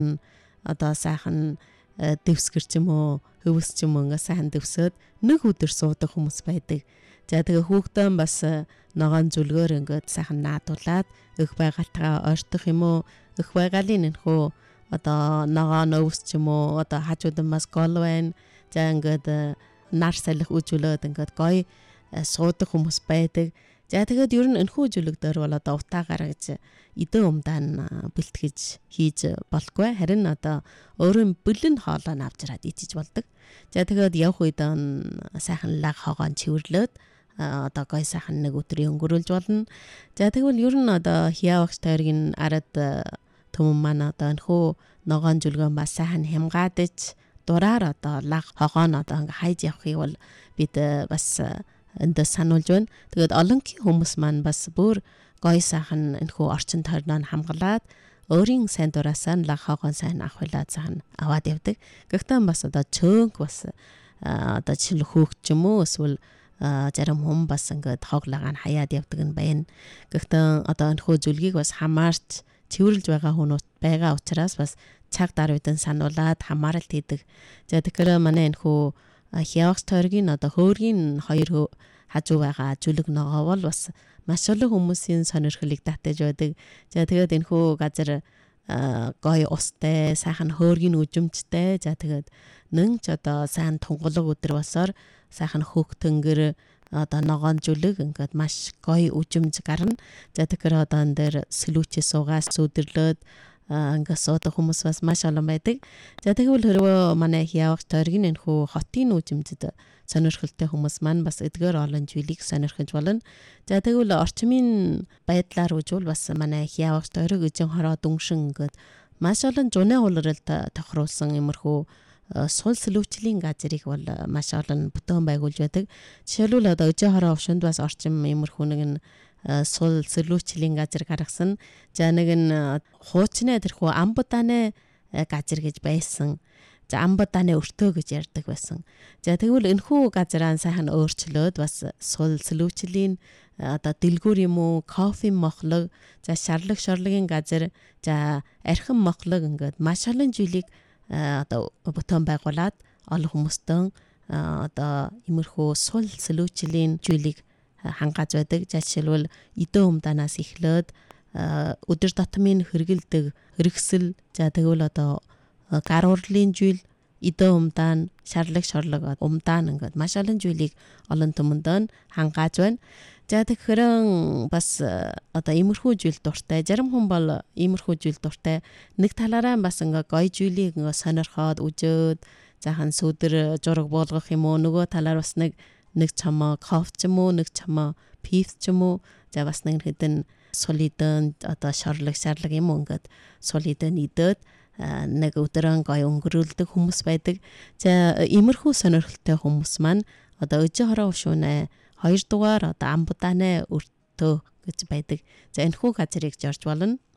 одоо сайхан дэвсгэр ч юм уу хөвс ч юм уу ингээ сайхан дэвсөөд нэг өдөр суудаг хүмүүс байдаг. За тэгээ хүүхдэн бас ногоон зүлгөөр ингээд сайхан наадуулаад өх байгальтайгаа ойртох юм уу өх байгалийн нөхөө одоо ногоон өвс ч юм уу одоо хажуудан бас гол байна. За ингээд нар салхи үзүүлээд ингээд гоё суудаг хүмүүс байдаг. За тэгээд ер нь энэхүү зүйлэгдэр бол одоо утаа гаргаж эдэн умдаан бэлтгэж хийж болохгүй. Харин одоо өөрийн бэлэн хоолоо авч ираад идэж болдог. За тэгээд явх үед сайхан лаг хогоон цэвэрлээд одоо гоё сайхан нэг өдрийн өнгөрүүлж болно. За тэгвэл ер нь одоо хиавагч тойргийн арад төмөн маань одоо энэхүү ногоон зүлгэн бас сайхан хямгаадаж дураар одоо лаг хогоон одоо ингээ хайж явахыг бол бид бас энд сануулж байна. Тэгээд олонгийн хүмүүс маань бас бүр гоё сайхан энэхүү орчин тойрноо хамгаалаад өөрийн сайн дураасаа лаг хогоон сайн авахлаад сайхан аваад явдаг. Гэхдээ бас одоо чөөнг бас одоо жишээл хөөгч юм уу эсвэл зарим хүн бас ингээд хоглогаан хаяад явдаг нь байна. Гэхдээ одоо энэхүү зүйлгийг бас хамаарч цэвэрлж байгаа хүмүүс байгаа учраас бас цаг даруйдан сануулад хамааралт хийдэг. За тэгэхээр манай энэхүү хиавагч тойргийн одоо хөөргийн хоёр хажуу байгаа зүлэг ногоо бол бас маш олон хүмүүсийн сонирхлыг татаж байдаг. За тэгээд энэхүү газар гоё устай, сайхан хөөргийн үжимжтэй. За тэгээд нэн ч одоо сайн тунгалаг өдр басаар сайхан хөөх тэнгэр одоо ногоон зүлэг ингээд маш гоё үжимж гарна. За тэгэхээр одоо энэ дээр сэлүүчээ суугаас зүдэрлээд ингээд суудаг хүмүүс бас маш олон байдаг. За тэгвэл хэрвээ манай хиавагч тойргийн энэхүү хотын үжимжид сонирхолтой хүмүүс маань бас эдгээр олон зүйлийг сонирхож болно. За тэгвэл орчмын байдлаар үжил бас манай хиавагч тойрог эзэн хороо дүншин ингээд маш олон зуны улиралд тохируулсан иймэрхүү сул сэлүүчлийн газрыг бол маш олон бүтээн байгуулж байдаг. Жишээлбэл одоо эзэн хороо өвшөнд бас орчим иймэрхүү нэг сул сэлүүчлийн газар гаргасан. За нэг нь хуучны тэрхүү амбудааны газар гэж байсан. За амбудааны өртөө гэж ярьдаг байсан. За тэгвэл энэхүү газраа сайхан өөрчлөөд бас сул сэлүүчлийн одоо дэлгүүр юм уу, кофе мохлог, за шарлаг шорлогийн газар, за архин мохлог ингээд маш олон зүйлийг одоо бүтээн байгуулад олон хүмүүстэн одоо иймэрхүү сул сэлүүчлийн зүйлийг хангааж байдаг. За жишээлбэл эдэн умдаанаас эхлээд өдөр тутмын хэрэгэлдэг хэрэгсэл, за тэгвэл одоо гар урлын зүйл, эдэн умдаан, шарлаг шорлог умдаан ингээд маш олон зүйлийг олон түмэндээ хангааж байна. За тэгэхээр бас одоо иймэрхүү зүйл дуртай. Зарим хүн бол иймэрхүү зүйл дуртай. Нэг талаараа бас ингээ гоё зүйлийг ингээ сонирхоод үжөөд заахан сүдэр жураг буулгах юм уу, нөгөө талаар бас нэг чамаа кофе ч юм уу, нэг чамаа пивс ч юм уу, за бас нэг хэдэн солидэн одоо шарлаг юм ингээд солидэн идээд нэг өдрөө гоё өнгөрүүлдэг хүмүүс байдаг. За иймэрхүү сонирхолтой хүмүүс маань одоо эзэн хороо өвшөөнэ 2 дугаар одоо амбудааны өртөө гэж байдаг. За энэхүү газрыг зорж болно.